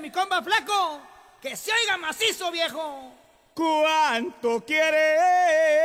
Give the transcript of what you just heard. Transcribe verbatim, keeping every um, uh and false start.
mi compa flaco. Que se oiga macizo, viejo. ¿Cuánto quieres